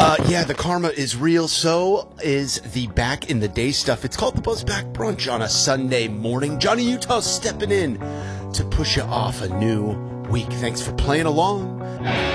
Yeah, the karma is real. So is the back in the day stuff. It's called the Buzz Back Brunch on a Sunday morning. Johnny Utah stepping in to push you off a new week. Thanks for playing along.